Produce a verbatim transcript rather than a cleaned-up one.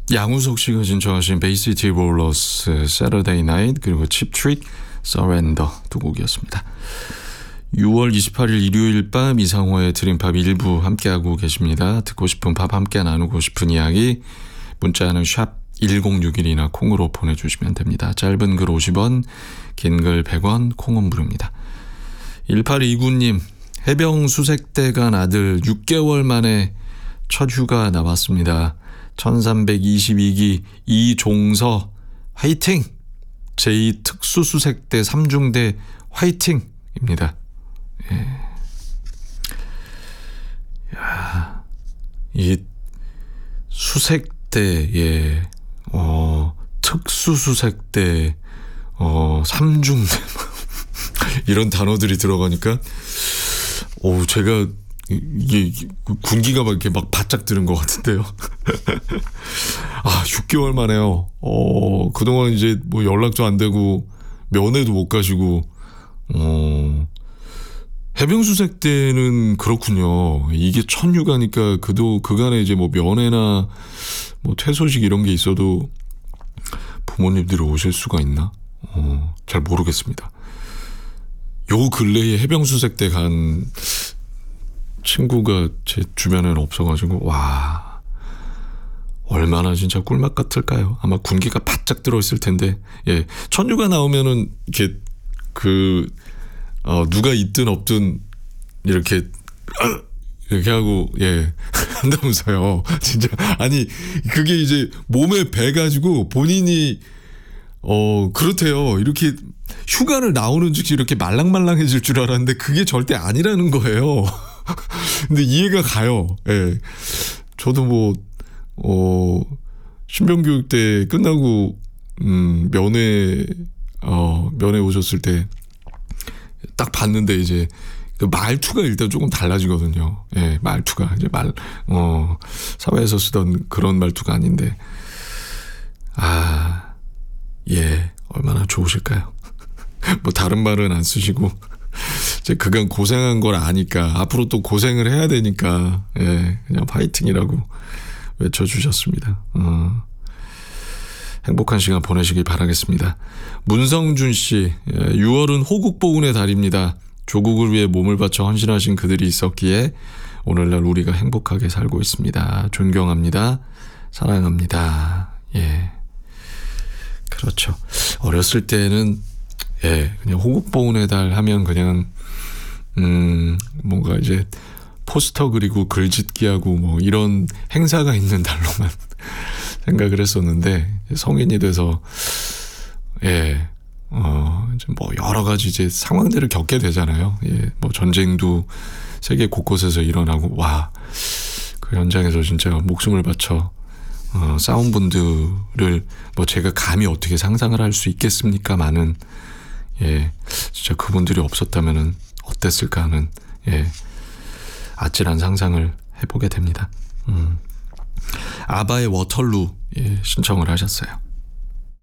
양우석 씨가 신청하신 베이시티 롤러스 Saturday Night 그리고 칩 트릭 Surrender 두 곡이었습니다. 유월 이십팔일 일요일 밤 이상호의 드림팝 일부 함께하고 계십니다. 듣고 싶은 팝 함께 나누고 싶은 이야기 문자는 샵 일공육일이나 콩으로 보내주시면 됩니다. 짧은 글 오십 원, 긴 글 백 원, 콩은 무료입니다. 일팔이구님 해병 수색대 간 아들 육 개월 만에 첫 휴가 나왔습니다. 천삼백이십이기 이종서 화이팅! 제이 특수수색대 삼중대 화이팅입니다. 예. 야, 이 수색대, 예, 어, 특수수색대, 어, 삼중대 이런 단어들이 들어가니까, 오, 제가 이게 군기가 막 이렇게 막 바짝 드는 것 같은데요. 아, 육 개월 만에요. 어, 그동안 이제 뭐 연락도 안 되고 면회도 못 가시고, 어, 해병수색 때는 그렇군요. 이게 첫 휴가니까 그도 그간에 이제 뭐 면회나 뭐 퇴소식 이런 게 있어도 부모님들이 오실 수가 있나? 어, 잘 모르겠습니다. 요 근래에 해병수색 때 간 친구가 제 주변에는 없어가지고 와 얼마나 진짜 꿀맛 같을까요? 아마 군기가 바짝 들어있을 텐데 예 천유가 나오면은 이렇게 그 어, 누가 있든 없든 이렇게 이렇게 하고 예 한다면서요. 진짜 아니 그게 이제 몸에 배가지고 본인이 어 그렇대요. 이렇게 휴가를 나오는 즉시 이렇게 말랑말랑해질 줄 알았는데 그게 절대 아니라는 거예요. 근데 이해가 가요. 예. 저도 뭐, 어, 신병교육 때 끝나고, 음, 면회, 어, 면회 오셨을 때 딱 봤는데 이제 그 말투가 일단 조금 달라지거든요. 예, 말투가. 이제 말, 어, 사회에서 쓰던 그런 말투가 아닌데. 아, 예, 얼마나 좋으실까요? 뭐 다른 말은 안 쓰시고. 이제 그간 고생한 걸 아니까 앞으로 또 고생을 해야 되니까 예, 그냥 파이팅이라고 외쳐주셨습니다. 어, 행복한 시간 보내시길 바라겠습니다. 문성준 씨, 예, 유월은 호국보훈의 달입니다. 조국을 위해 몸을 바쳐 헌신하신 그들이 있었기에 오늘날 우리가 행복하게 살고 있습니다. 존경합니다. 사랑합니다. 예, 그렇죠. 어렸을 때는 예, 그냥 호국보훈의 달 하면 그냥 음 뭔가 이제 포스터 그리고 글짓기하고 뭐 이런 행사가 있는 달로만 생각을 했었는데 성인이 돼서 예, 어 이제 뭐 여러 가지 이제 상황들을 겪게 되잖아요. 예, 뭐 전쟁도 세계 곳곳에서 일어나고 와, 그 현장에서 진짜 목숨을 바쳐 어, 싸운 분들을 뭐 제가 감히 어떻게 상상을 할 수 있겠습니까? 많은 예, 진짜 그분들이 없었다면은 어땠을까 하는 예, 아찔한 상상을 해보게 됩니다. 음. 아바의 워털루 예, 신청을 하셨어요.